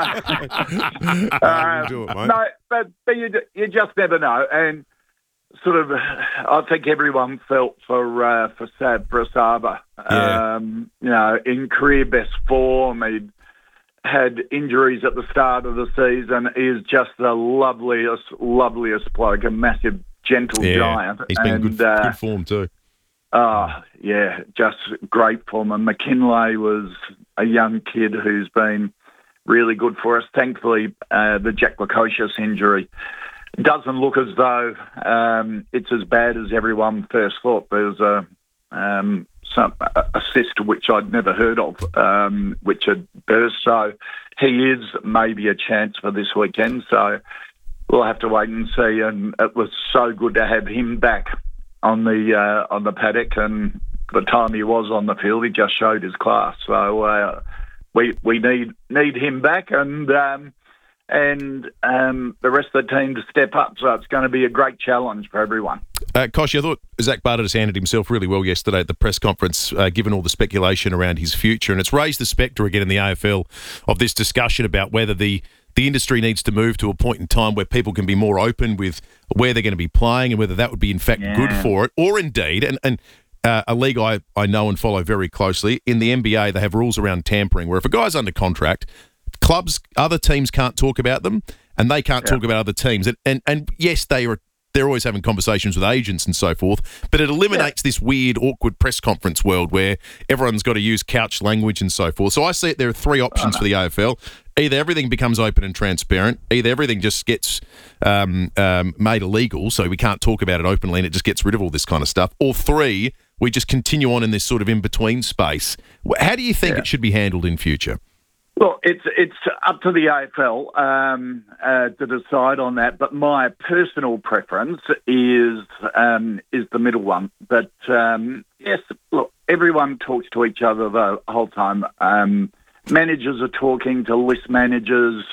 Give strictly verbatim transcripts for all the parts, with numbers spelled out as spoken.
uh, do it, mate. No, but, but you, you just never know. And sort of, I think everyone felt for uh, for Sad Prasaba. Yeah. Um, you know, in career best form, he'd had injuries at the start of the season. He is just the loveliest, loveliest bloke, a massive, gentle Yeah, giant. he's been and, good, uh, good form too. Oh, yeah, just great form. And McKinlay was a young kid who's been really good for us. Thankfully, uh, the Jack Lukosius injury doesn't look as though um, it's as bad as everyone first thought. There's a um, some a, a cyst which I'd never heard of, um, which had burst. So he is maybe a chance for this weekend. So we'll have to wait and see. And it was so good to have him back on the uh, on the paddock, and the time he was on the field, he just showed his class. So uh, we we need need him back, and. Um, and um, the rest of the team to step up. So it's going to be a great challenge for everyone. Uh, Koshy, I thought Zach Barter handled himself really well yesterday at the press conference, uh, given all the speculation around his future. And it's raised the spectre again in the A F L of this discussion about whether the, the industry needs to move to a point in time where people can be more open with where they're going to be playing and whether that would be, in fact, Yeah. good for it. Or indeed, and, and uh, a league I, I know and follow very closely, in the N B A, they have rules around tampering, where if a guy's under contract, clubs, other teams can't talk about them, and they can't Yeah. talk about other teams. And, and and yes, they are they're always having conversations with agents and so forth, but it eliminates yeah. this weird, awkward press conference world where everyone's got to use couch language and so forth. So I see it, there are three options oh, no. for the A F L. Either everything becomes open and transparent, either everything just gets um, um, made illegal, so we can't talk about it openly and it just gets rid of all this kind of stuff, or three, we just continue on in this sort of in-between space. How do you think yeah. it should be handled in future? Well, it's it's up to the A F L um, uh, to decide on that. But my personal preference is um, is the middle one. But um, yes, look, everyone talks to each other the whole time. Um, managers are talking to list managers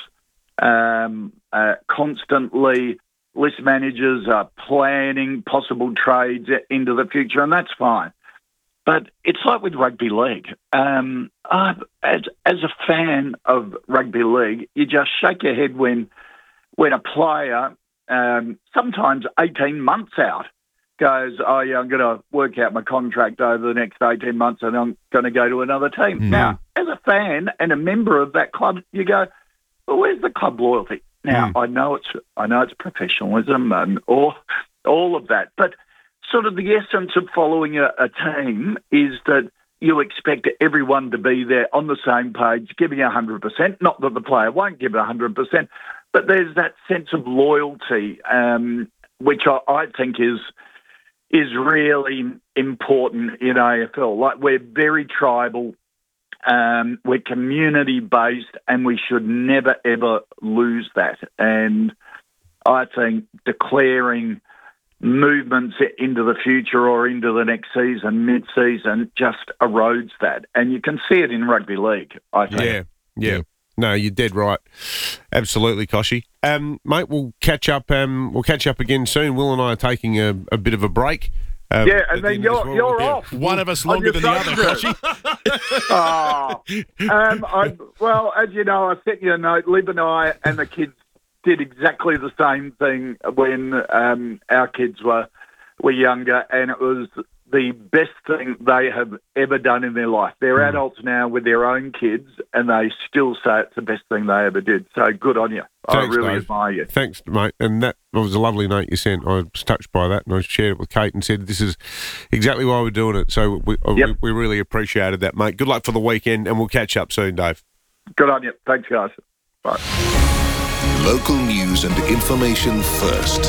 um, uh, constantly. List managers are planning possible trades into the future, and that's fine. But it's like with rugby league. Um, uh, as as a fan of rugby league, you just shake your head when when a player, um, sometimes eighteen months out, goes, oh, yeah, I'm going to work out my contract over the next eighteen months and I'm going to go to another team. Mm. Now, as a fan and a member of that club, you go, well, where's the club loyalty? Now, mm. I know it's I know it's professionalism and all, all of that, but sort of the essence of following a, a team is that you expect everyone to be there on the same page, giving one hundred percent. Not that the player won't give one hundred percent, but there's that sense of loyalty, um, which I, I think is is really important in A F L. Like, we're very tribal, um, we're community-based, and we should never, ever lose that. And I think declaring movements into the future or into the next season, mid-season, just erodes that. And you can see it in rugby league, I think. Yeah, yeah. No, you're dead right. Absolutely, Koshy. Um, mate, we'll catch up um, We'll catch up again soon. Will and I are taking a, a bit of a break. Um, yeah, and then you're, well. you're yeah. off. One of us longer than the other, Koshy. oh, um, I, well, as you know, I sent you a note. Lib and I and the kids did exactly the same thing when um, our kids were were younger, and it was the best thing they have ever done in their life. They're mm. adults now with their own kids, and they still say it's the best thing they ever did. So good on you. Thanks, I really Dave. admire you. Thanks, mate. And that was a lovely note you sent. I was touched by that, and I shared it with Kate and said this is exactly why we're doing it. So we, yep. we, we really appreciated that, mate. Good luck for the weekend, and we'll catch up soon, Dave. Good on you. Thanks, guys. Bye. Local news and information first.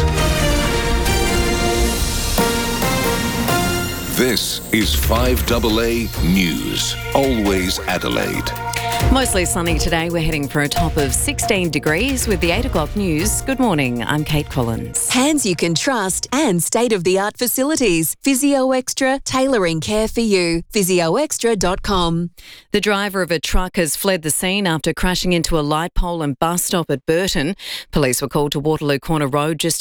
This is five A A News. Always Adelaide. Mostly sunny today. We're heading for a top of sixteen degrees with the eight o'clock news. Good morning. I'm Kate Collins. Hands you can trust and state-of-the-art facilities. Physio Extra, tailoring care for you. physio extra dot com. The driver of a truck has fled the scene after crashing into a light pole and bus stop at Burton. Police were called to Waterloo Corner Road just uh,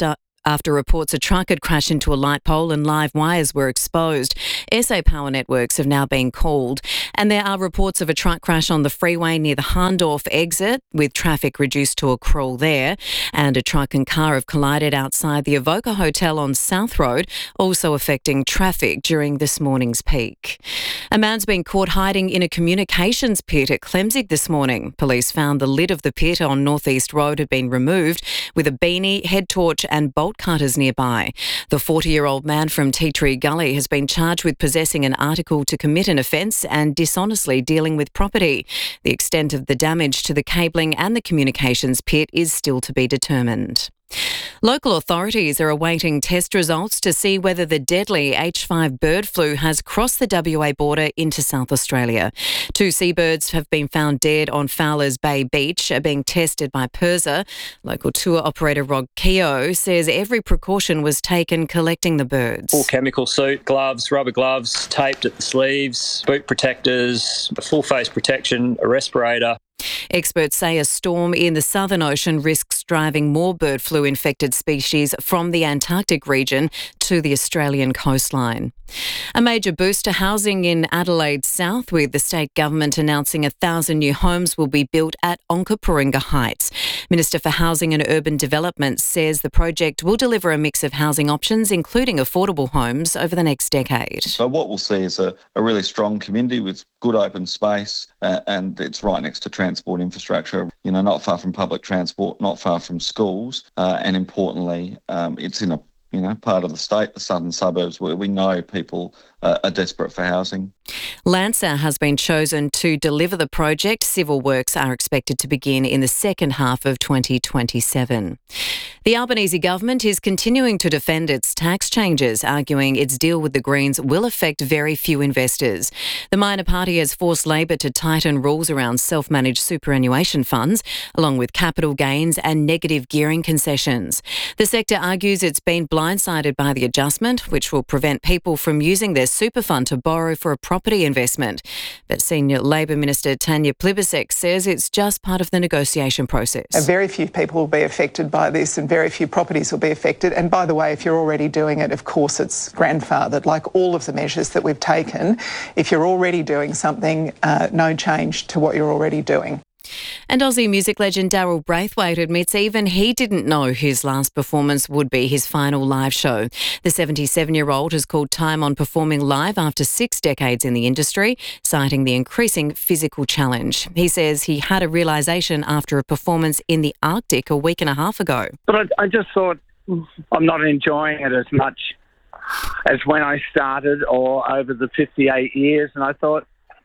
after reports a truck had crashed into a light pole and live wires were exposed. S A Power Networks have now been called. And there are reports of a truck crash on the freeway near the Hahndorf exit, with traffic reduced to a crawl there. And a truck and car have collided outside the Evoca Hotel on South Road, also affecting traffic during this morning's peak. A man's been caught hiding in a communications pit at Clemzig this morning. Police found the lid of the pit on North East Road had been removed, with a beanie, head torch and bolt cutters nearby. The forty-year-old man from Tea Tree Gully has been charged with possessing an article to commit an offence and dishonestly dealing with property. The extent of the damage to the cabling and the communications pit is still to be determined. Local authorities are awaiting test results to see whether the deadly H five bird flu has crossed the W A border into South Australia. Two seabirds have been found dead on Fowler's Bay Beach, are being tested by PIRSA. Local tour operator Rod Keogh says every precaution was taken collecting the birds. Full chemical suit, gloves, rubber gloves, taped at the sleeves, boot protectors, a full face protection, a respirator. Experts say a storm in the Southern Ocean risks driving more bird flu-infected species from the Antarctic region to the Australian coastline. A major boost to housing in Adelaide South, with the state government announcing a thousand new homes will be built at Onkaparinga Heights. Minister for Housing and Urban Development says the project will deliver a mix of housing options, including affordable homes, over the next decade. So what we'll see is a, a really strong community with good open space, uh, and it's right next to transport infrastructure, you know, not far from public transport, not far from schools, uh, and importantly, um, it's in a you know, part of the state, the southern suburbs, where we know people uh, are desperate for housing. Lancer has been chosen to deliver the project. Civil works are expected to begin in the second half of twenty twenty-seven. The Albanese government is continuing to defend its tax changes, arguing its deal with the Greens will affect very few investors. The minor party has forced Labor to tighten rules around self-managed superannuation funds, along with capital gains and negative gearing concessions. The sector argues it's been blindsided by the adjustment, which will prevent people from using their super fund to borrow for a property investment. But Senior Labor Minister Tanya Plibersek says it's just part of the negotiation process. And very few people will be affected by this, and very few properties will be affected. And by the way, if you're already doing it, of course it's grandfathered, like all of the measures that we've taken. If you're already doing something, uh, no change to what you're already doing. And Aussie music legend Daryl Braithwaite admits even he didn't know his last performance would be his final live show. The seventy-seven-year-old has called time on performing live after six decades in the industry, citing the increasing physical challenge. He says he had a realisation after a performance in the Arctic a week and a half ago. But I, I just thought I'm not enjoying it as much as when I started or over the fifty-eight years, and I thought,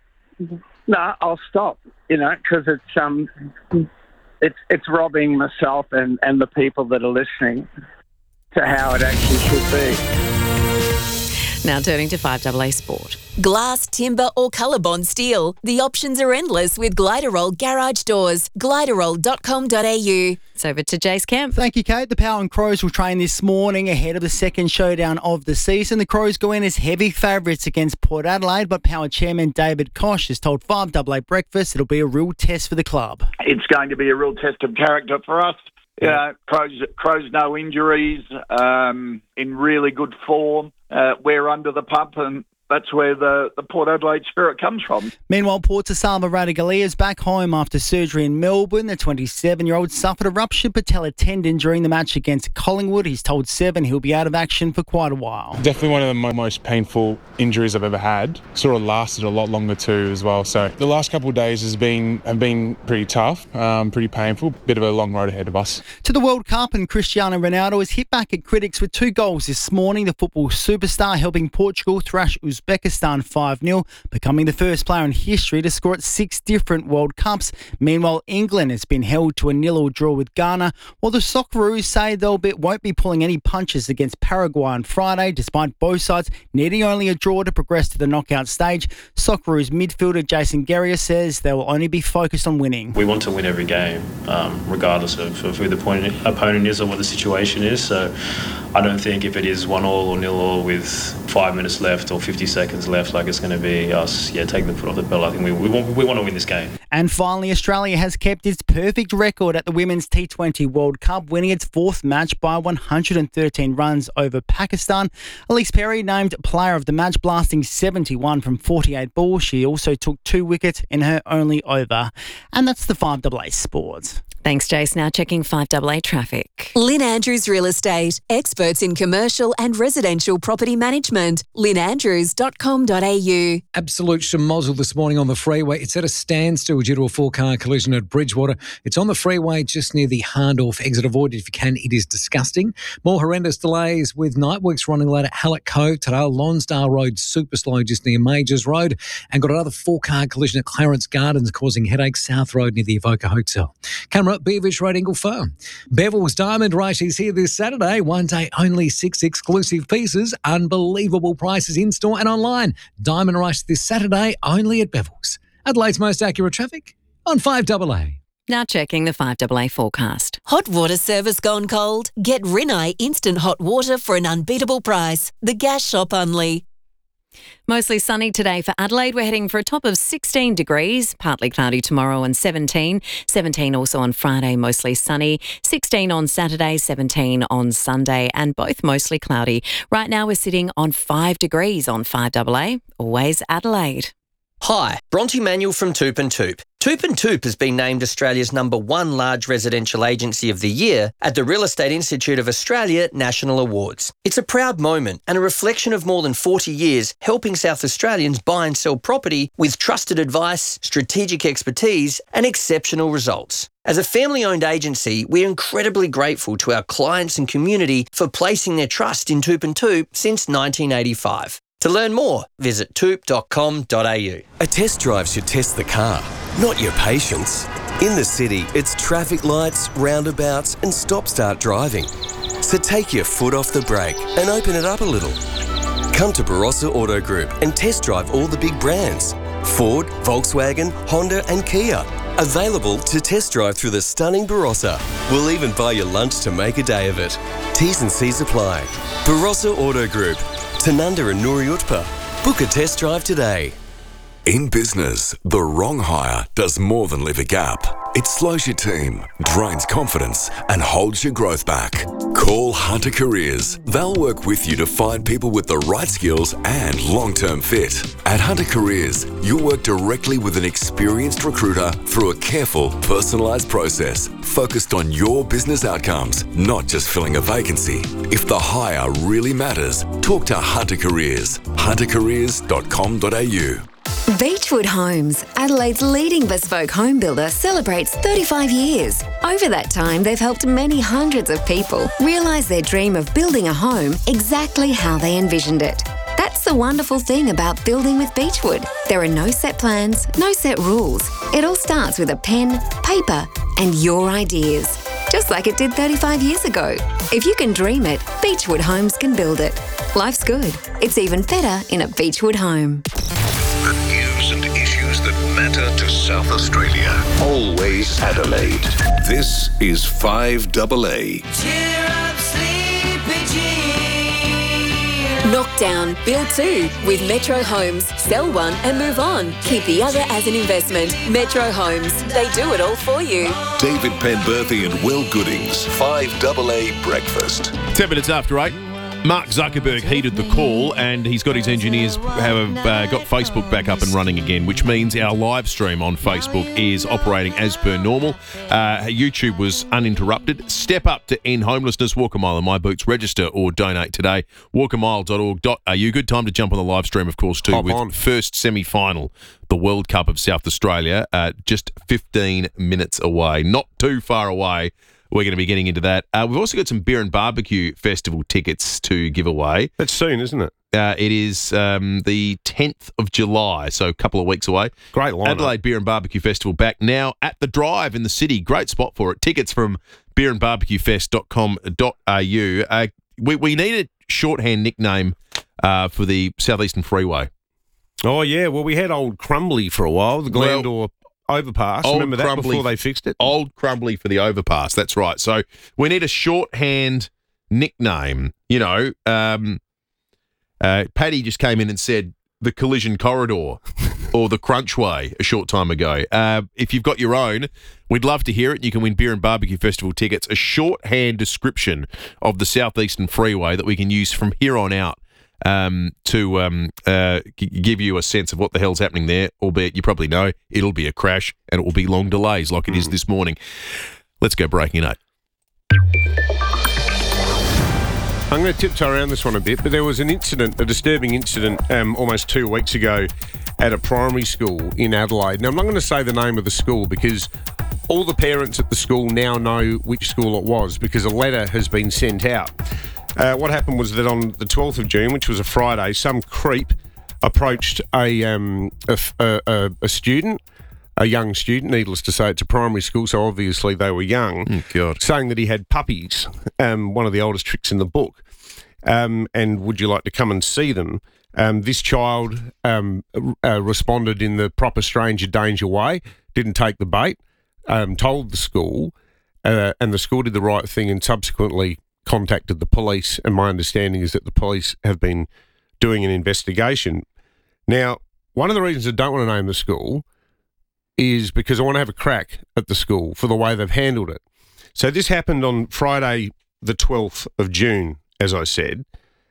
no, I'll stop, you know, because it's um, it's it's robbing myself and, and the people that are listening to how it actually should be. Now turning to five A A Sport. Glass, timber or ColourBond steel. The options are endless with Gliderol Garage Doors. Gliderol dot com dot a u. It's over to Jace Kemp. Thank you, Kate. The Power and Crows will train this morning ahead of the second showdown of the season. The Crows go in as heavy favourites against Port Adelaide, but Power Chairman David Koch has told five A A Breakfast it'll be a real test for the club. It's going to be a real test of character for us. You know, Crows, Crows no injuries, um, in really good form. Uh, we're under the pump, and that's where the, the Port Adelaide spirit comes from. Meanwhile, Port Tasama Radaglia is back home after surgery in Melbourne. The twenty-seven-year-old suffered a ruptured patella tendon during the match against Collingwood. He's told Seven he'll be out of action for quite a while. Definitely one of the most painful injuries I've ever had. Sort of lasted a lot longer too as well. So the last couple of days has been have been pretty tough, um, pretty painful. Bit of a long road ahead of us. To the World Cup, and Cristiano Ronaldo has hit back at critics with two goals this morning. The football superstar helping Portugal thrash Uzbekistan five nil, becoming the first player in history to score at six different World Cups. Meanwhile, England has been held to a nil-all draw with Ghana, while the Socceroos say they'll be, won't be pulling any punches against Paraguay on Friday, despite both sides needing only a draw to progress to the knockout stage. Socceroos midfielder Jason Guerrier says they will only be focused on winning. We want to win every game, um, regardless of, of who the point, opponent is or what the situation is. So I don't think if it is one all or nil all with five minutes left or fifty seconds left, like it's going to be us, yeah, taking the foot off the pedal. I think we we want, we want to win this game. And finally, Australia has kept its perfect record at the Women's T twenty World Cup, winning its fourth match by one hundred thirteen runs over Pakistan. Elise Perry named Player of the Match, blasting seventy-one from forty-eight balls. She also took two wickets in her only over. And that's the five A A Sports. Thanks, Jace. Now checking five A A traffic. Lynn Andrews Real Estate, experts in commercial and residential property management. lynn andrews dot com dot a u. Absolute schmozzle this morning on the freeway. It's at a standstill due to a four-car collision at Bridgewater. It's on the freeway just near the Hahndorf exit. Avoid it if you can. It is disgusting. More horrendous delays with night works running late at Hallett Cove, Tadale, Lonsdale Road, super slow just near Majors Road, and got another four-car collision at Clarence Gardens causing headaches, South Road near the Evoca Hotel. Camera Beavish Road, Ingle Farm. Bevel's Diamond Rush is here this Saturday. One day only, six exclusive pieces, unbelievable prices in store and online. Diamond Rush this Saturday only at Bevel's. Adelaide's most accurate traffic on five A A. Now checking the five A A forecast. Hot water service gone cold? Get Rinnai instant hot water for an unbeatable price. The Gas Shop only. Mostly sunny today for Adelaide. We're heading for a top of sixteen degrees, partly cloudy tomorrow and seventeen. seventeen also on Friday, mostly sunny. sixteen on Saturday, seventeen on Sunday, and both mostly cloudy. Right now we're sitting on five degrees on five A A. Always Adelaide. Hi, Bronte Manuel from Toop and Toop. Toop and Toop has been named Australia's number one large residential agency of the year at the Real Estate Institute of Australia National Awards. It's a proud moment and a reflection of more than forty years helping South Australians buy and sell property with trusted advice, strategic expertise and exceptional results. As a family-owned agency, we're incredibly grateful to our clients and community for placing their trust in Toop and Toop since nineteen eighty-five. To learn more, visit toop dot com dot a u. A test drive should test the car, not your patience. In the city, it's traffic lights, roundabouts and stop-start driving. So take your foot off the brake and open it up a little. Come to Barossa Auto Group and test drive all the big brands. Ford, Volkswagen, Honda and Kia. Available to test drive through the stunning Barossa. We'll even buy you lunch to make a day of it. T's and C's apply. Barossa Auto Group. Tanunda and Nuri Utpa. Book a test drive today. In business, the wrong hire does more than leave a gap. It slows your team, drains confidence, and holds your growth back. Call Hunter Careers. They'll work with you to find people with the right skills and long-term fit. At Hunter Careers, you'll work directly with an experienced recruiter through a careful, personalised process focused on your business outcomes, not just filling a vacancy. If the hire really matters, talk to Hunter Careers. hunter careers dot com dot a u. Beechwood Homes, Adelaide's leading bespoke home builder, celebrates thirty-five years. Over that time, they've helped many hundreds of people realise their dream of building a home exactly how they envisioned it. That's the wonderful thing about building with Beechwood. There are no set plans, no set rules. It all starts with a pen, paper, and your ideas. Just like it did thirty-five years ago. If you can dream it, Beechwood Homes can build it. Life's good. It's even better in a Beechwood home. The news and issues that matter to South Australia. Always Adelaide. This is five A A. Cheer up, Sleepy Jean. Knockdown, build two with Metro Homes. Sell one and move on. Keep the other as an investment. Metro Homes. They do it all for you. David Penberthy and Will Goodings. five A A Breakfast. Ten minutes after eight. Mark Zuckerberg heeded the call and he's got his engineers have uh, got Facebook back up and running again, which means our live stream on Facebook is operating as per normal. Uh, YouTube was uninterrupted. Step up to end homelessness. Walk a mile in my boots. Register or donate today. walk a mile dot org dot a u. Good time to jump on the live stream, of course, too, Hop with on. first semi-final, the World Cup of South Australia, uh, just fifteen minutes away. Not too far away. We're going to be getting into that. Uh, we've also got some Beer and Barbecue Festival tickets to give away. That's soon, isn't it? Uh, it is um, the tenth of July, so a couple of weeks away. Great lineup. Adelaide Beer and Barbecue Festival back now at the Drive in the city. Great spot for it. Tickets from beer and barbecue fest dot com dot a u. Uh, we, we need a shorthand nickname uh, for the Southeastern Freeway. Oh, yeah. Well, we had Old Crumbly for a while, the Glandore Well, overpass. Old Remember that Crumbly- before they fixed it? Old Crumbly for the overpass. That's right. So we need a shorthand nickname. You know, um, uh, Paddy just came in and said the Collision Corridor or the Crunchway a short time ago. Uh, if you've got your own, we'd love to hear it. You can win Beer and Barbecue Festival tickets, a shorthand description of the Southeastern Freeway that we can use from here on out um, to um, uh, g- give you a sense of what the hell's happening there, albeit you probably know it'll be a crash and it will be long delays like it mm. is this morning. Let's go breaking eight. I'm going to tiptoe around this one a bit, but there was an incident, a disturbing incident, um, almost two weeks ago at a primary school in Adelaide. Now, I'm not going to say the name of the school because all the parents at the school now know which school it was because a letter has been sent out. Uh, what happened was that on the twelfth of June, which was a Friday, some creep approached a, um, a, a, a student, a young student, needless to say, it's a primary school, so obviously they were young, oh, God. saying that he had puppies, um, one of the oldest tricks in the book. Um, and would you like to come and see them? Um, this child um, uh, responded in the proper stranger danger way, didn't take the bait, um, told the school, uh, and the school did the right thing and subsequently contacted the police. And my understanding is that the police have been doing an investigation. Now, one of the reasons I don't want to name the school is because I want to have a crack at the school for the way they've handled it. So this happened on Friday, the twelfth of June. As I said,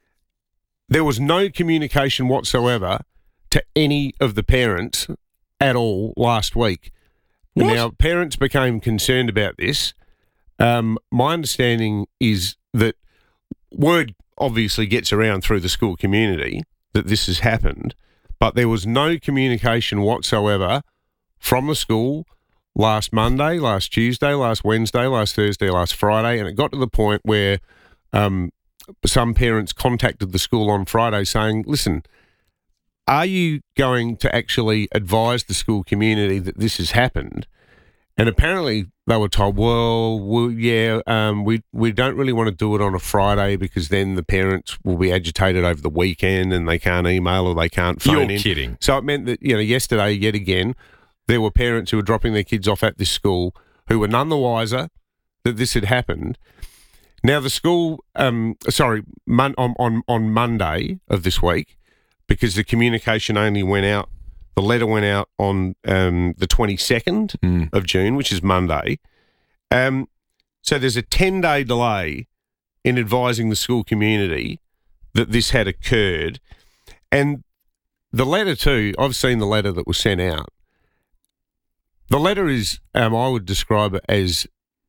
there was no communication whatsoever to any of the parents at all last week. What? Now, parents became concerned about this. Um, my understanding is that word obviously gets around through the school community that this has happened, but there was no communication whatsoever from the school last Monday, last Tuesday, last Wednesday, last Thursday, last Friday, and it got to the point where um, some parents contacted the school on Friday saying, listen, are you going to actually advise the school community that this has happened? And apparently they were told, well, well yeah, um, we we don't really want to do it on a Friday because then the parents will be agitated over the weekend and they can't email or they can't phone You're in. kidding. So it meant that, you know, yesterday, yet again, there were parents who were dropping their kids off at this school who were none the wiser that this had happened. Now, the school, um, sorry, mon- on, on, on Monday of this week, because the communication only went out, the letter went out on um, the twenty-second mm. of June, which is Monday. Um, so there's a ten-day delay in advising the school community that this had occurred. And the letter too, I've seen the letter that was sent out. The letter is, um, I would describe it as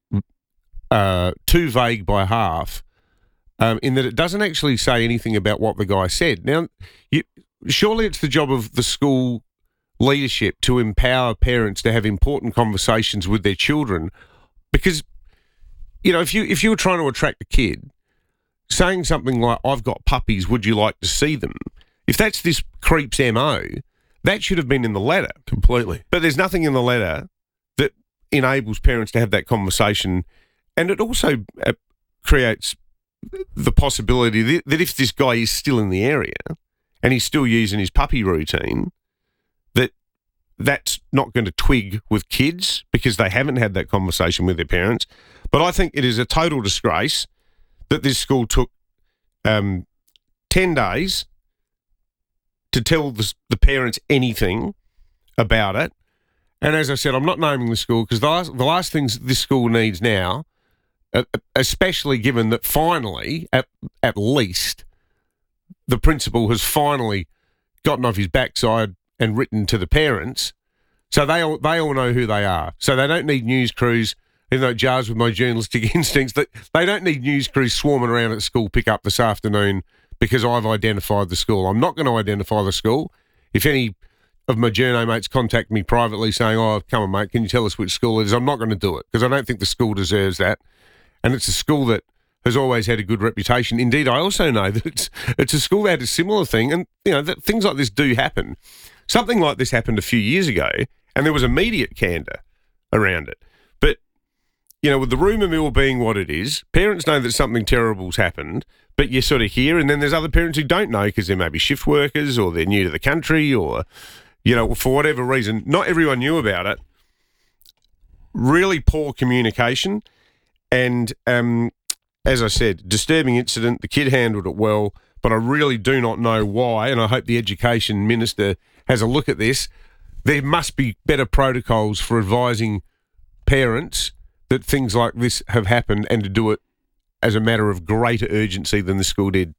Uh, too vague by half, um, in that it doesn't actually say anything about what the guy said. Now, you, surely it's the job of the school leadership to empower parents to have important conversations with their children, because, you know, if you if you were trying to attract a kid, saying something like, I've got puppies, would you like to see them? If that's this creep's M O, that should have been in the letter. Completely. But there's nothing in the letter that enables parents to have that conversation. And it also uh, creates the possibility that, that if this guy is still in the area and he's still using his puppy routine, that that's not going to twig with kids because they haven't had that conversation with their parents. But I think it is a total disgrace that this school took um, ten days to tell the, the parents anything about it. And as I said, I'm not naming the school because the last, the last things this school needs now, especially given that finally, at at least, the principal has finally gotten off his backside and written to the parents, so they all they all know who they are. So they don't need news crews, even though it jars with my journalistic instincts, that they don't need news crews swarming around at school pick up this afternoon because I've identified the school. I'm not going to identify the school. If any of my journo mates contact me privately saying, oh, come on, mate, can you tell us which school it is? I'm not going to do it because I don't think the school deserves that. And it's a school that has always had a good reputation. Indeed, I also know that it's it's a school that had a similar thing, and you know that things like this do happen. Something like this happened a few years ago, and there was immediate candour around it. But you know, with the rumour mill being what it is, parents know that something terrible's happened, but you sort of hear, and then there's other parents who don't know because they may be shift workers or they're new to the country, or you know, for whatever reason, not everyone knew about it. Really poor communication. And um, as I said, disturbing incident. The kid handled it well, but I really do not know why, and I hope the Education Minister has a look at this. There must be better protocols for advising parents that things like this have happened and to do it as a matter of greater urgency than the school did.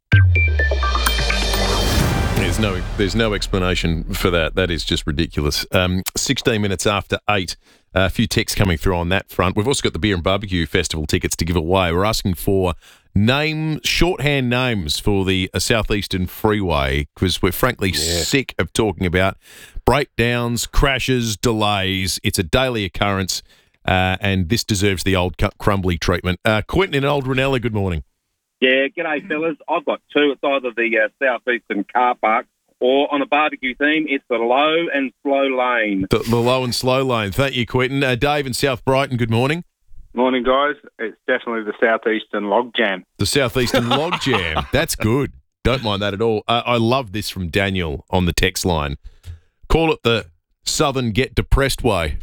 There's no, there's no explanation for that. That is just ridiculous. Um, sixteen minutes after eight, a few texts coming through on that front. We've also got the Beer and Barbecue Festival tickets to give away. We're asking for name, shorthand names for the uh, Southeastern Freeway because we're frankly yeah. sick of talking about breakdowns, crashes, delays. It's a daily occurrence, uh, and this deserves the old crumbly treatment. Uh, Quentin in Old Ranella, good morning. Yeah, g'day, fellas. I've got two. It's either the uh, Southeastern car park or on a barbecue theme, it's the low and slow lane. The, the low and slow lane. Thank you, Quentin. Uh, Dave in South Brighton, good morning. Morning, guys. It's definitely the Southeastern Log Jam. The Southeastern Log Jam. That's good. Don't mind that at all. Uh, I love this from Daniel on the text line. Call it the Southern Get Depressed Way.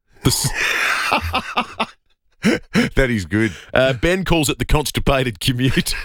The That is good. Uh, Ben calls it the constipated commute.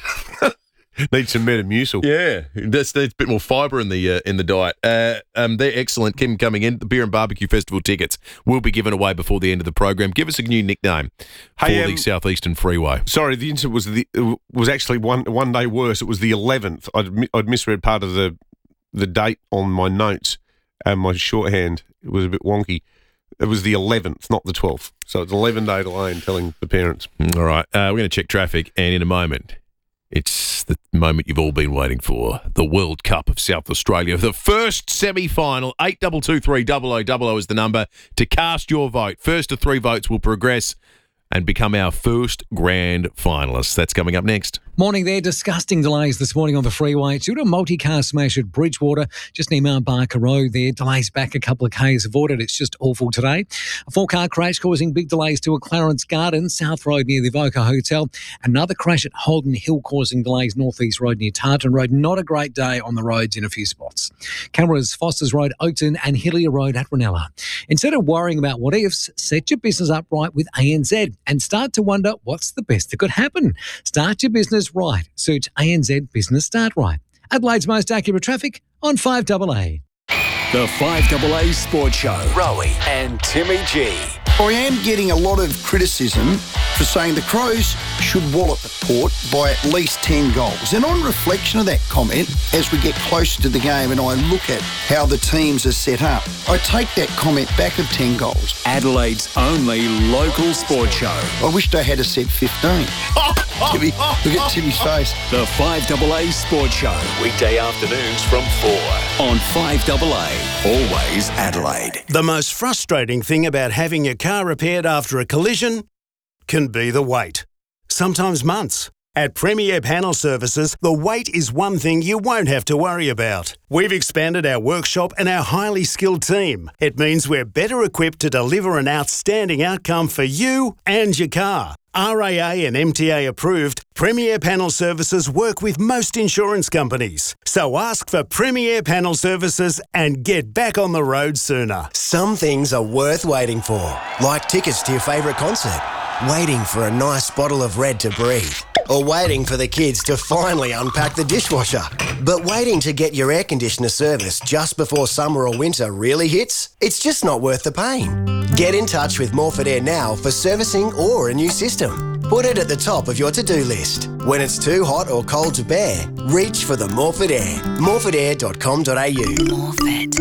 Needs some Metamucil. Yeah, there's, there's a bit more fibre in the uh, in the diet. Uh, um, they're excellent. Keep them coming in. The Beer and Barbecue Festival tickets will be given away before the end of the program. Give us a new nickname hey, for um, the Southeastern Freeway. Sorry, the incident was the was actually one one day worse. It was the eleventh. I'd I'd misread part of the the date on my notes and my shorthand. It was a bit wonky. It was the eleventh, not the twelfth. So it's an eleven-day delay in telling the parents. All right. Uh, we're going to check traffic, and in a moment, it's the moment you've all been waiting for, the World Cup of South Australia. The first semi-final, eight two two three double oh double oh is the number to cast your vote. First to three votes will progress and become our first grand finalists. That's coming up next. Morning there. Disgusting delays this morning on the freeway due to a multi-car smash at Bridgewater, just near Mount Barker Road there. Delays back a couple of Ks avoided. It's just awful today. A four-car crash causing big delays to a Clarence Garden, South Road near the Evoca Hotel. Another crash at Holden Hill causing delays Northeast Road near Tartan Road. Not a great day on the roads in a few spots. Cameras, Foster's Road, Oakton and Hillier Road at Ranella. Instead of worrying about what ifs, set your business up right with A N Z and start to wonder what's the best that could happen. Start your business right. Search A N Z Business Start Right. Adelaide's most accurate traffic on five double A. The five double A Sports Show. Rowie and Timmy G. I am getting a lot of criticism for saying the Crows should wallop the Port by at least ten goals. And on reflection of that comment, as we get closer to the game and I look at how the teams are set up, I take that comment back of ten goals. Adelaide's only local sports show. I wished I had a said fifteen. Timmy, look at Timmy's face. The five double A Sports Show. Weekday afternoons from four on five double A. Always Adelaide. The most frustrating thing about having your car repaired after a collision can be the wait. Sometimes months. At Premier Panel Services, the wait is one thing you won't have to worry about. We've expanded our workshop and our highly skilled team. It means we're better equipped to deliver an outstanding outcome for you and your car. R A A and M T A approved, Premier Panel Services work with most insurance companies. So ask for Premier Panel Services and get back on the road sooner. Some things are worth waiting for, like tickets to your favourite concert, waiting for a nice bottle of Red to breathe, or waiting for the kids to finally unpack the dishwasher. But waiting to get your air conditioner serviced just before summer or winter really hits? It's just not worth the pain. Get in touch with Morford Air now for servicing or a new system. Put it at the top of your to-do list. When it's too hot or cold to bear, reach for the Morford Air. morford air dot com dot a u. Morford.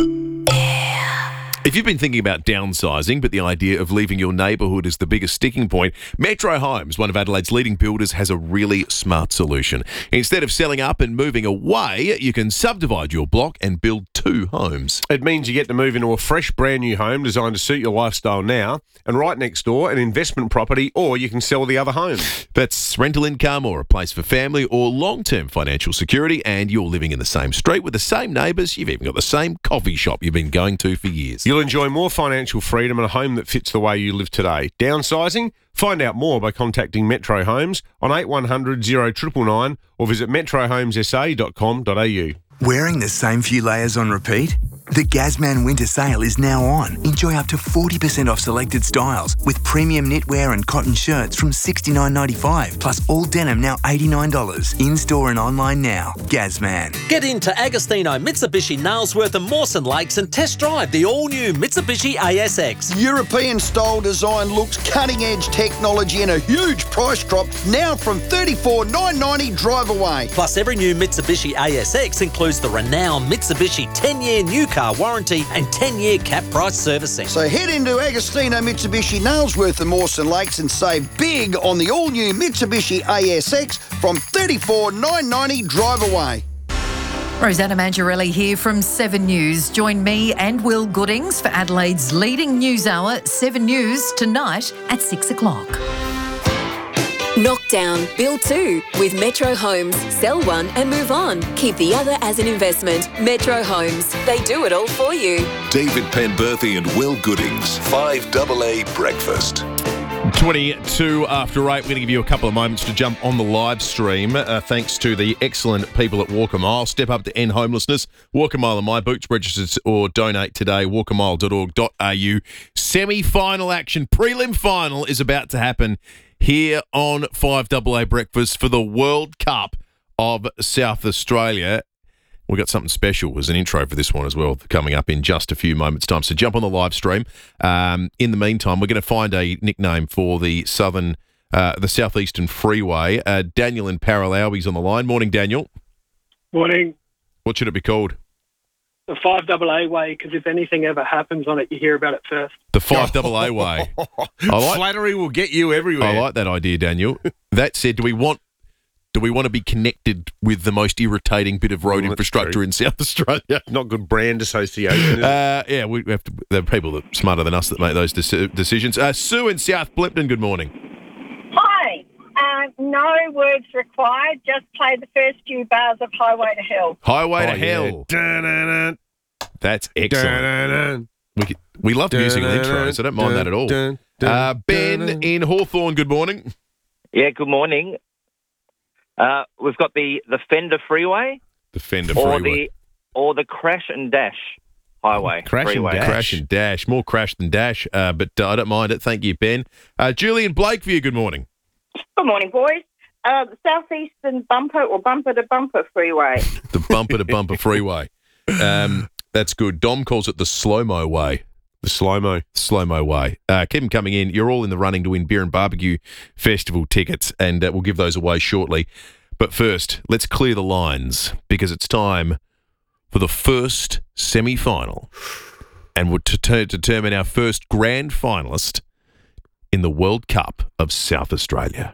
If you've been thinking about downsizing, but the idea of leaving your neighbourhood is the biggest sticking point, Metro Homes, one of Adelaide's leading builders, has a really smart solution. Instead of selling up and moving away, you can subdivide your block and build two homes. It means you get to move into a fresh, brand new home designed to suit your lifestyle now, and right next door, an investment property, or you can sell the other home. That's rental income or a place for family or long-term financial security, and you're living in the same street with the same neighbours. You've even got the same coffee shop you've been going to for years. You'll enjoy more financial freedom and a home that fits the way you live today. Downsizing? Find out more by contacting Metro Homes on eight one hundred oh nine nine nine or visit metro homes s a dot com dot a u. Wearing the same few layers on repeat? The Gazman Winter Sale is now on. Enjoy up to forty percent off selected styles with premium knitwear and cotton shirts from sixty-nine ninety-five, plus all denim now eighty-nine dollars. In-store and online now. Gazman. Get into Agostino, Mitsubishi, Nailsworth and Mawson Lakes and test drive the all-new Mitsubishi A S X. European-style design looks, cutting-edge technology and a huge price drop now from thirty-four thousand nine hundred ninety dollars drive away. Plus, every new Mitsubishi A S X includes the renowned Mitsubishi ten-year new car warranty and ten-year cap price servicing. So head into Agostino, Mitsubishi, Nailsworth and Mawson Lakes and save big on the all-new Mitsubishi A S X from thirty-four thousand nine hundred ninety dollars drive away. Rosanna Mangiarelli here from Seven News. Join me and Will Goodings for Adelaide's leading news hour, Seven News, tonight at six o'clock. Knockdown, build two with Metro Homes. Sell one and move on. Keep the other as an investment. Metro Homes. They do it all for you. David Penberthy and Will Goodings. five double A Breakfast. twenty-two after eight. We're going to give you a couple of moments to jump on the live stream. Uh, thanks to the excellent people at Walk a Mile. Step up to end homelessness. Walk a Mile in my boots. Register or donate today. walk a mile dot org dot a u. Semi-final action. Prelim final is about to happen here on five double A Breakfast for the World Cup of South Australia. We've got something special as an intro for this one as well, coming up in just a few moments' time. So jump on the live stream. Um, in the meantime, we're going to find a nickname for the southern, uh, the southeastern freeway. Uh, Daniel in Paralau, he's on the line. Morning, Daniel. Morning. What should it be called? The five double A way, because if anything ever happens on it, you hear about it first. The five double A way. I like, Flattery will get you everywhere. I like that idea, Daniel. That said, do we want do we want to be connected with the most irritating bit of road Well, infrastructure true. in South Australia? Not good brand association. Is it? Uh, yeah, we have to. There are people that are smarter than us that make those deci- decisions. Uh, Sue in South Blimpton. Good morning. Hi. Uh, no words required. Just play the first few bars of Highway to Hell. Highway to Oh, Hell. yeah. That's excellent. We, could- we love musical intros. I don't mind that at all. Uh, Ben in Hawthorne. Good morning. Yeah, good morning. Uh, we've got the, the Fender Freeway. The Fender or Freeway. The, or the Crash and Dash Highway. Crash freeway. and dash. Crash and dash. More crash than dash, uh, but uh, I don't mind it. Thank you, Ben. Uh, Julian Blakeview, good morning. Good morning, boys. Uh, the Southeastern Bumper or Bumper to Bumper Freeway. The bumper to bumper freeway. Um, that's good. Dom calls it the slow-mo way. The slow-mo. Slow-mo way. Uh, keep them coming in. You're all in the running to win Beer and Barbecue Festival tickets, and uh, we'll give those away shortly. But first, let's clear the lines, because it's time for the first semi-final, and we'll t- determine our first grand finalist in the World Cup of South Australia.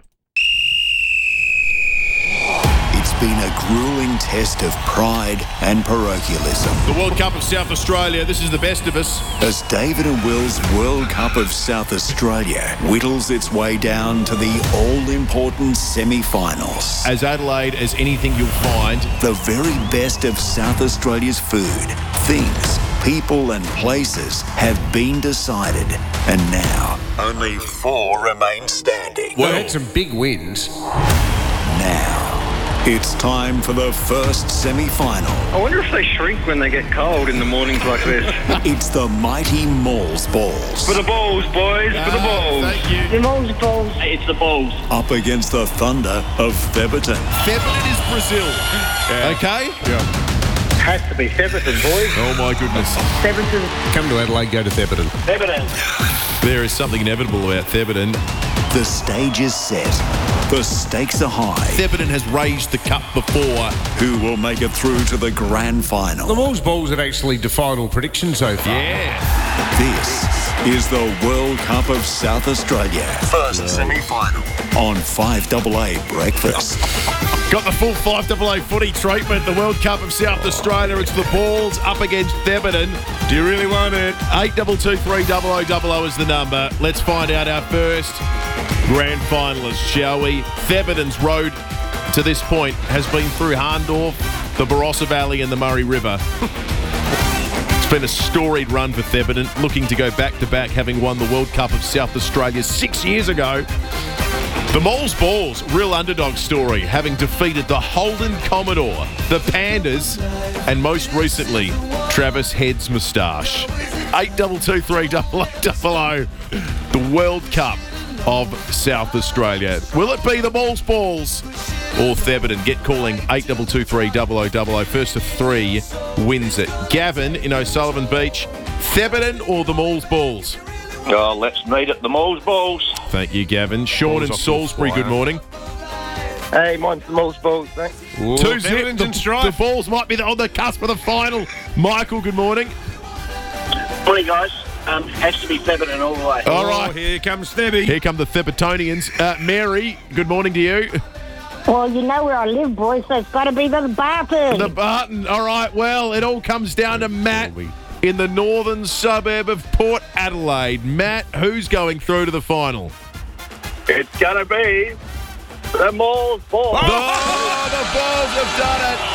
It's been a grueling test of pride and parochialism. The World Cup of South Australia, this is the best of us. As David and Will's World Cup of South Australia whittles its way down to the all-important semi-finals. As Adelaide as anything you'll find. The very best of South Australia's food, things, people and places have been decided. And now, only four remain standing. Well, had some big wins. Now, it's time for the first semi-final. I wonder if they shrink when they get cold in the mornings like this. It's the mighty Mauls Balls. For the balls, boys, for the balls. Thank you. The Mauls Balls. It's the balls. Up against the thunder of Theberton. Theberton is Brazil. Okay? Yeah. Has to be Theberton, boys. Oh, my goodness. Theberton. Come to Adelaide, go to Theberton. Theberton. There is something inevitable about Theberton. The stage is set. The stakes are high. Theberton has raised the cup before. Who will make it through to the grand final? The Mauls Balls have actually defied all predictions so far. Yeah. This is the World Cup of South Australia. First yeah. semi-final on five double A Breakfast. Got the full five double A footy treatment. The World Cup of South Australia. It's the Balls up against Theberton. Do you really want it? eight two two three double oh double oh is the number. Let's find out our first grand finalist, shall we? Theberton's road to this point has been through Harndorf, the Barossa Valley and the Murray River. It's been a storied run for Theberton, looking to go back-to-back, having won the World Cup of South Australia six years ago. The Mauls Balls, real underdog story, having defeated the Holden Commodore, the Pandas, and most recently, Travis Head's moustache. eight two two three double oh double oh. The World Cup of South Australia. Will it be the Balls Balls or Thebarton? Get calling eight two two three double oh double oh. First of three wins it. Gavin in O'Sullivan Beach. Thebarton or the Malls Balls? Oh, let's meet at the Malls Balls. Thank you, Gavin. Sean in Salisbury, good morning. Hey, mine's the Malls Balls, thanks. Ooh, Two zip. The, the Balls might be on the cusp of the final. Michael, good morning. Morning, guys. Um, has to be Thebarton all the way. All right. Oh, here comes Thebby. Here come the Thebartonians. Uh, Mary, good morning to you. Well, you know where I live, boys, so it's got to be the Barton. The Barton. All right. Well, it all comes down to Matt in the northern suburb of Port Adelaide. Matt, who's going through to the final? It's going to be the Malls Balls. Oh, the Balls have done it.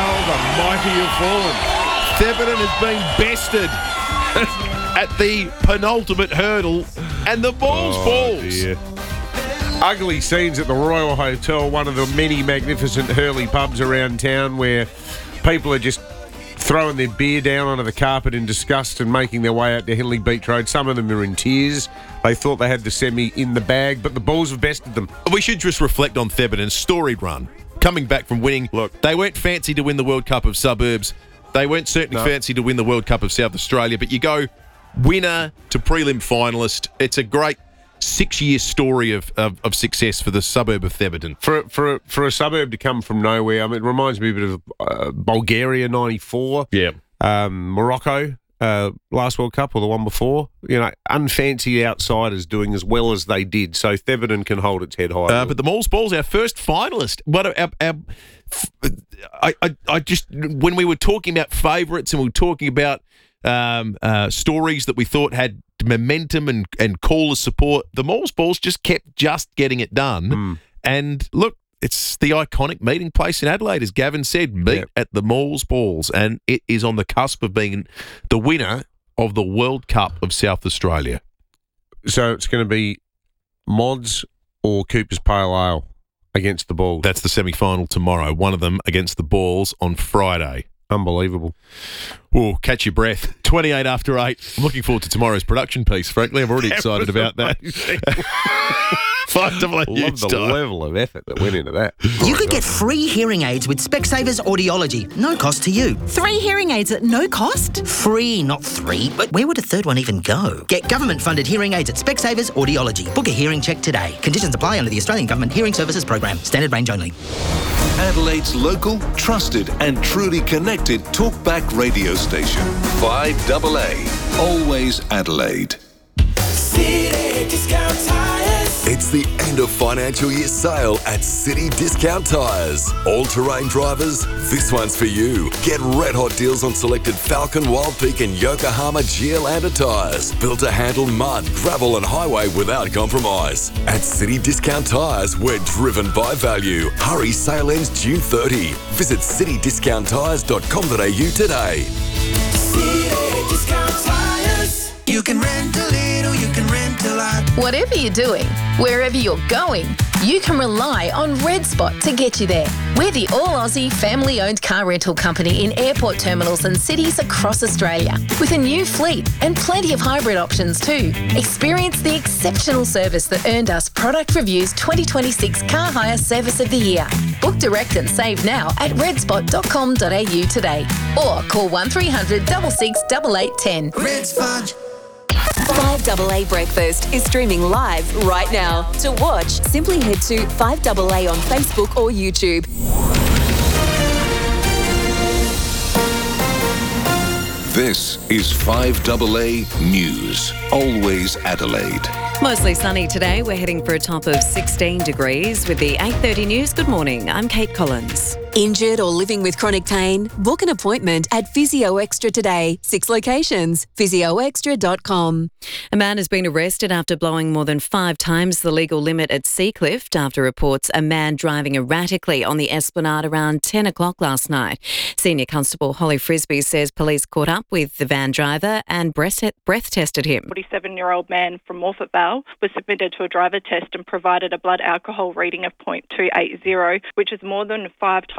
How the mighty have fallen. Thebarton has been bested at the penultimate hurdle, and the Balls Oh, Balls. dear. Ugly scenes at the Royal Hotel, one of the many magnificent Hurley pubs around town where people are just throwing their beer down onto the carpet in disgust and making their way out to Henley Beach Road. Some of them are in tears. They thought they had the semi in the bag, but the Bulls have bested them. We should just reflect on Thebarton's storied run. Coming back from winning, look, they weren't fancy to win the World Cup of Suburbs. They weren't certainly No. fancy to win the World Cup of South Australia, but you go winner to prelim finalist. It's a great six-year story of, of, of success for the suburb of Thebarton. For for for a suburb to come from nowhere, I mean, it reminds me a bit of uh, Bulgaria ninety-four. Yeah. Um, Morocco, uh, last World Cup or the one before. You know, unfancy outsiders doing as well as they did. So Thebarton can hold its head high. Uh, but the Malls Balls, our first finalist. What our, our, I, I, I just, when we were talking about favourites and we were talking about um, uh, stories that we thought had momentum and, and caller support, the Malls Balls just kept just getting it done. Mm. And look, it's the iconic meeting place in Adelaide, as Gavin said, meet Yep. at the Malls Balls, and it is on the cusp of being the winner of the World Cup of South Australia. So it's going to be Mods or Cooper's Pale Ale against the Balls. That's the semi-final tomorrow. One of them against the Balls on Friday. Unbelievable. Oh, catch your breath. twenty-eight after eight. I'm looking forward to tomorrow's production piece, frankly. I'm already That excited was about that. Five double eight Love news the time. level of effort that went into that. You could get free hearing aids with Specsavers Audiology. No cost to you. Three hearing aids at no cost? Free, not three. But where would a third one even go? Get government-funded hearing aids at Specsavers Audiology. Book a hearing check today. Conditions apply under the Australian Government Hearing Services Program. Standard range only. Adelaide's local, trusted and truly connected talkback radio station. five double A. Always Adelaide. City Discount Tires. It's the end of financial year sale at City Discount Tires. All-terrain drivers, this one's for you. Get red hot deals on selected Falcon, Wild Peak and Yokohama Geolandar tires. Built to handle mud, gravel and highway without compromise. At City Discount Tires, we're driven by value. Hurry, sale ends June thirtieth. Visit city discount tires dot com dot a u today. City Discount Tires. You can rent a little, you can rent a lot. Whatever you're doing, wherever you're going, you can rely on Red Spot to get you there. We're the all-Aussie family-owned car rental company in airport terminals and cities across Australia, with a new fleet and plenty of hybrid options too. Experience the exceptional service that earned us Product Review's twenty twenty-six Car Hire Service of the Year. Book direct and save now at red spot dot com dot a u today, or call one three hundred six six eight eight one zero. Red Spot. five double A Breakfast is streaming live right now. To watch, simply head to five double A on Facebook or YouTube. This is five double A News. Always Adelaide. Mostly sunny today. We're heading for a top of sixteen degrees with the eight thirty news. Good morning. I'm Kate Collins. Injured or living with chronic pain? Book an appointment at Physio Extra today. Six locations. physio extra dot com. A man has been arrested after blowing more than five times the legal limit at Seacliff after reports a man driving erratically on the Esplanade around ten o'clock last night. Senior Constable Holly Frisbee says police caught up with the van driver and breath, breath tested him. forty-seven-year-old man from Morphett Vale was submitted to a driver test and provided a blood alcohol reading of point two eight zero, which is more than five times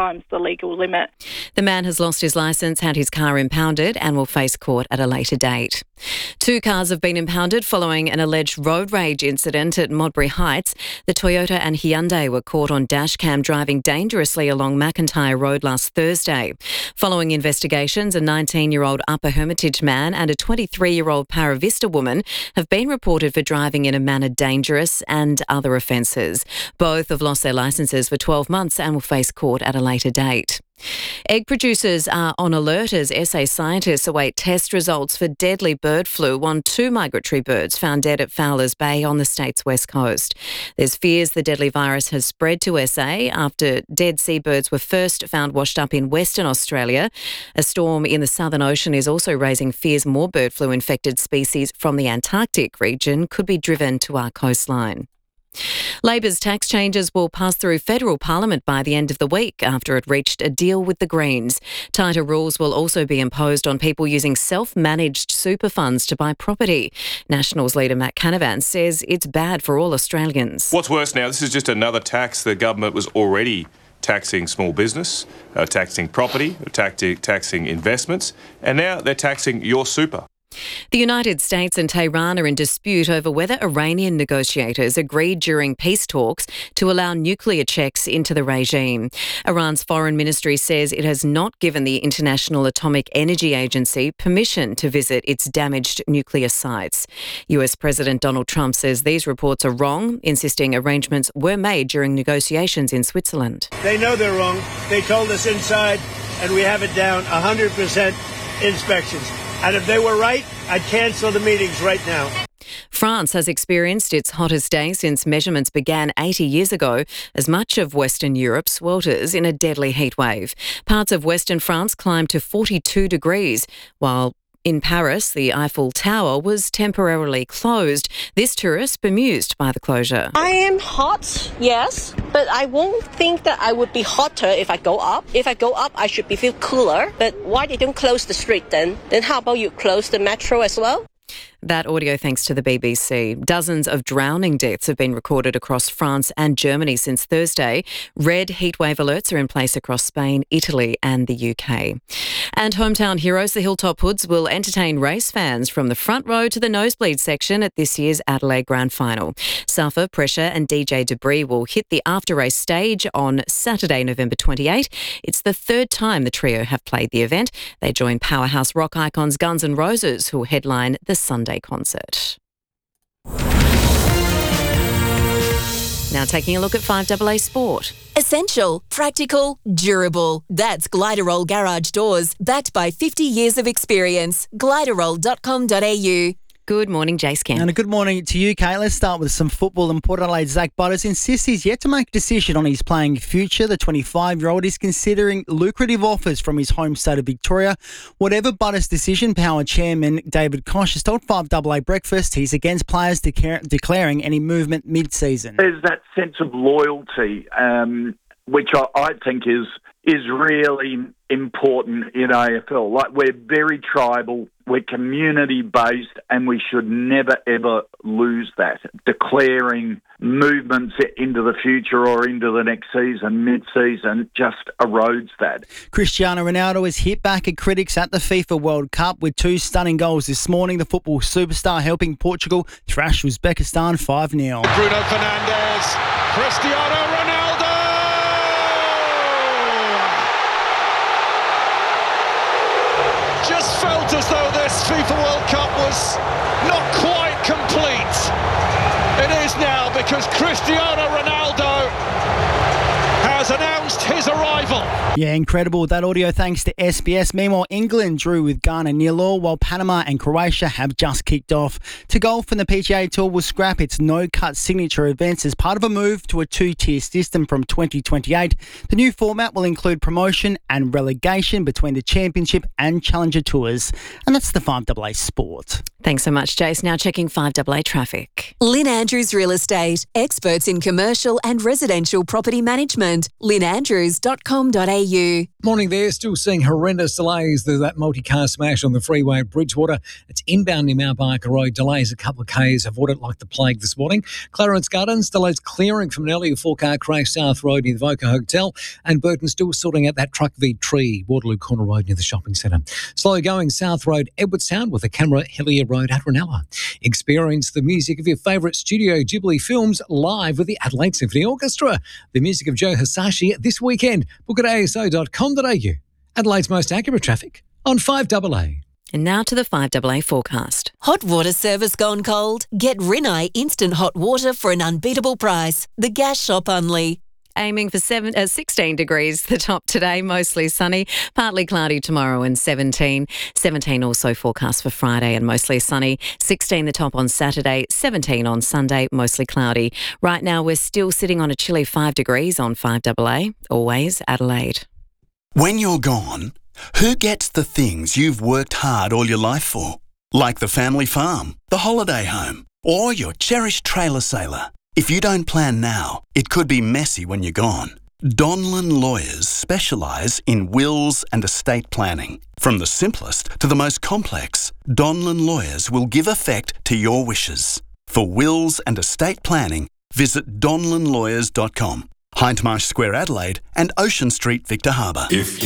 times the legal limit. The man has lost his licence, had his car impounded and will face court at a later date. Two cars have been impounded following an alleged road rage incident at Modbury Heights. The Toyota and Hyundai were caught on dashcam driving dangerously along McIntyre Road last Thursday. Following investigations, a nineteen-year-old Upper Hermitage man and a twenty-three-year-old Paravista woman have been reported for driving in a manner dangerous and other offences. Both have lost their licences for twelve months and will face court at a later date. Egg producers are on alert as S A scientists await test results for deadly bird flu on two migratory birds found dead at Fowler's Bay on the state's west coast. There's fears the deadly virus has spread to S A after dead seabirds were first found washed up in Western Australia. A storm in the Southern Ocean is also raising fears more bird flu-infected species from the Antarctic region could be driven to our coastline. Labor's tax changes will pass through federal parliament by the end of the week after it reached a deal with the Greens. Tighter rules will also be imposed on people using self-managed super funds to buy property. Nationals leader Matt Canavan says it's bad for all Australians. What's worse now, this is just another tax. The government was already taxing small business, uh, taxing property, taxing, taxing investments, and now they're taxing your super. The United States and Tehran are in dispute over whether Iranian negotiators agreed during peace talks to allow nuclear checks into the regime. Iran's foreign ministry says it has not given the International Atomic Energy Agency permission to visit its damaged nuclear sites. U S President Donald Trump says these reports are wrong, insisting arrangements were made during negotiations in Switzerland. They know they're wrong. They told us inside, and we have it down one hundred percent inspections. And if they were right, I'd cancel the meetings right now. France has experienced its hottest day since measurements began eighty years ago, as much of Western Europe swelters in a deadly heat wave. Parts of Western France climbed to forty-two degrees, while in Paris, the Eiffel Tower was temporarily closed. This tourist bemused by the closure. I am hot, yes, but I won't think that I would be hotter if I go up. If I go up, I should be feel cooler. But why they don't close the street then? Then how about you close the metro as well? That audio thanks to the B B C. Dozens of drowning deaths have been recorded across France and Germany since Thursday. Red heatwave alerts are in place across Spain, Italy and the U K. And hometown heroes, the Hilltop Hoods, will entertain race fans from the front row to the nosebleed section at this year's Adelaide Grand Final. Suffer, Pressure and D J Debris will hit the after-race stage on Saturday, November twenty-eighth. It's the third time the trio have played the event. They join powerhouse rock icons Guns N' Roses, who will headline the Sunday concert. Now taking a look at five A A Sport. Essential, practical, durable. That's Gliderol Garage Doors, backed by fifty years of experience. gliderol dot com dot a u. Good morning, Jace Kemp. And a good morning to you, Kate. Let's start with some football. And Port Adelaide's Zach Butters insists he's yet to make a decision on his playing future. The twenty-five-year-old is considering lucrative offers from his home state of Victoria. Whatever Butters' decision, Power Chairman David Koch has told five A A Breakfast he's against players deca- declaring any movement mid-season. There's that sense of loyalty, um, which I, I think is is really important in A F L. Like, we're very tribal, we're community-based, and we should never, ever lose that. Declaring movements into the future or into the next season, mid-season, just erodes that. Cristiano Ronaldo is hit back at critics at the FIFA World Cup with two stunning goals this morning. The football superstar helping Portugal thrash Uzbekistan five nil. Bruno Fernandes, Cristiano Ronaldo! Just felt as though this FIFA World Cup was not quite complete. It is now, because Cristiano Ronaldo has announced his arrival. Yeah, incredible. That audio thanks to S B S. Meanwhile, England drew with Ghana nil all, while Panama and Croatia have just kicked off. To golf, and the P G A Tour will scrap its no-cut signature events as part of a move to a two-tier system from twenty twenty-eight. The new format will include promotion and relegation between the Championship and Challenger Tours. And that's the five A A Sport. Thanks so much, Jace. Now checking five A A traffic. Lynn Andrews Real Estate, experts in commercial and residential property management. lynn andrews dot com dot a u. Morning there, still seeing horrendous delays. There's that multi-car smash on the freeway at Bridgewater. It's inbound near Mount Barker Road. Delays a couple of Ks. Avoid it like the plague this morning. Clarence Gardens, delays clearing from an earlier four-car crash South Road near the Voca Hotel. And Burton still sorting out that truck v tree, Waterloo Corner Road near the shopping centre. Slow going South Road, Edwardstown with a camera, Hillier Road at Ranella. Experience the music of your favourite Studio Ghibli films live with the Adelaide Symphony Orchestra. The music of Joe Hisashi this weekend. Book at a s o dot com dot a u. Adelaide's most accurate traffic on five A A. And now to the five A A forecast. Hot water service gone cold? Get Rinnai instant hot water for an unbeatable price. The Gas Shop Unley. Aiming for seven, uh, sixteen degrees, the top today, mostly sunny, partly cloudy tomorrow and seventeen. seventeen also forecast for Friday and mostly sunny. sixteen the top on Saturday, seventeen on Sunday, mostly cloudy. Right now we're still sitting on a chilly five degrees on five A A, always Adelaide. When you're gone, who gets the things you've worked hard all your life for? Like the family farm, the holiday home, or your cherished trailer sailor. If you don't plan now, it could be messy when you're gone. Donlan Lawyers specialise in wills and estate planning. From the simplest to the most complex, Donlan Lawyers will give effect to your wishes. For wills and estate planning, visit donlan lawyers dot com. Hindmarsh Square, Adelaide, and Ocean Street, Victor Harbour. If